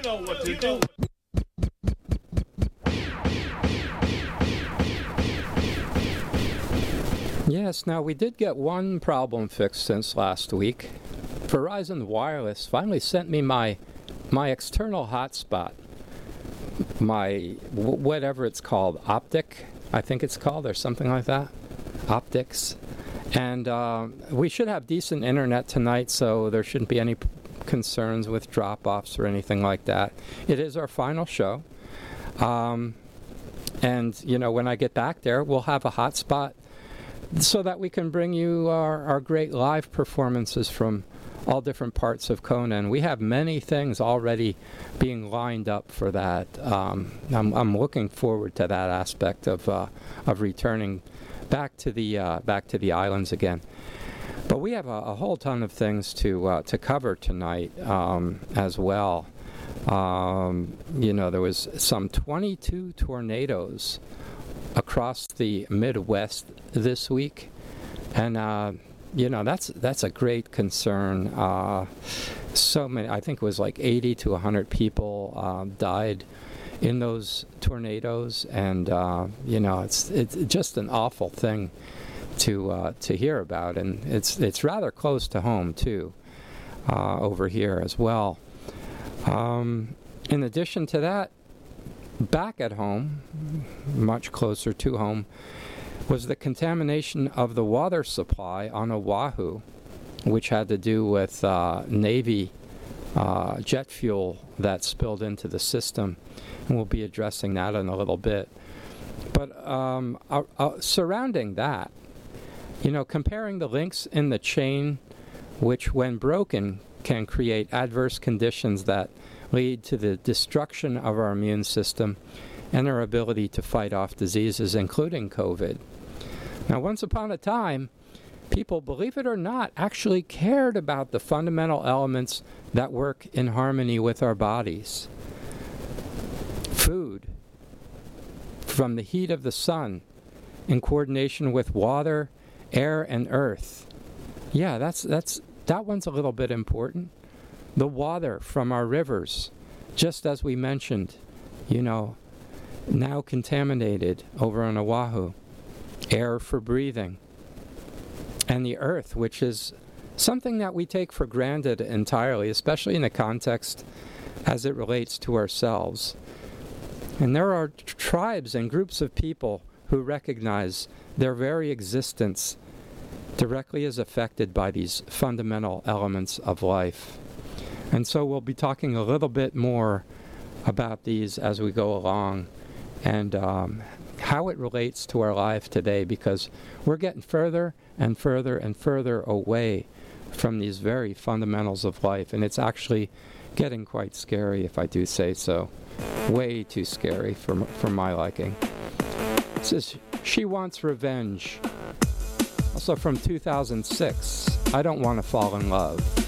know what to do. Yes, now we did get one problem fixed since last week. Verizon Wireless finally sent me my external hotspot, my whatever it's called, Optic, I think it's called, or something like that, Optics. And we should have decent internet tonight, so there shouldn't be any concerns with drop-offs or anything like that. It is our final show. And, you know, when I get back there, we'll have a hotspot so that we can bring you our great live performances from all different parts of Kona. And we have many things already being lined up for that. I'm looking forward to that aspect of returning back to the islands again. But we have a whole ton of things to cover tonight as well. You know, there was some 22 tornadoes across the Midwest this week, and you know, that's a great concern. So many, I think it was like 80 to 100 people died in those tornadoes, and you know, it's just an awful thing to hear about, and it's rather close to home too, over here as well. In addition to that, back at home, much closer to home, was the contamination of the water supply on Oahu, which had to do with Navy jet fuel that spilled into the system. And we'll be addressing that in a little bit. But surrounding that, you know, comparing the links in the chain, which when broken can create adverse conditions that lead to the destruction of our immune system and our ability to fight off diseases, including COVID. Now, once upon a time, people, believe it or not, actually cared about the fundamental elements that work in harmony with our bodies. Food, from the heat of the sun, in coordination with water, air, and earth. Yeah, that one's a little bit important. The water from our rivers, just as we mentioned, you know, now contaminated over on Oahu. Air for breathing. And the earth, which is something that we take for granted entirely, especially in the context as it relates to ourselves. And there are tribes and groups of people who recognize their very existence directly is affected by these fundamental elements of life. And so we'll be talking a little bit more about these as we go along, and how it relates to our life today, because we're getting further and further and further away from these very fundamentals of life, and it's actually getting quite scary, if I do say so. Way too scary for my liking. This is She Wants Revenge, also from 2006. I Don't Want to Fall in Love.